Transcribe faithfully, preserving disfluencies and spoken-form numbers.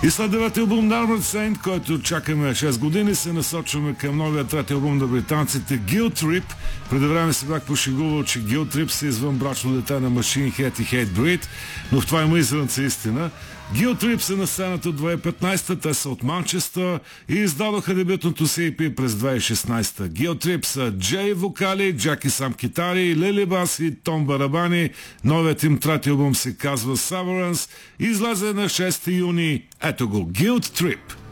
И след деветия албум Armored Saint, който чакаме шест години, се насочваме към новия трети албум на британците Guilt Trip. Преди време се бях пошегувал, че Guilt Trip са извън брачно дете на Machine Head и Hatebreed, но в това има изранца истина. Guilt Trip са на сцената от две хиляди и петнадесета, те са от Манчестър и издадоха дебютното си и пи през две хиляди и шестнадесета. Guilt Trip са Джей вокали, Джаки сам китари, Лили бас и Том барабани. Новият им трети албум се казва Severance и излезе на шести юни. Ето го, Guilt Trip.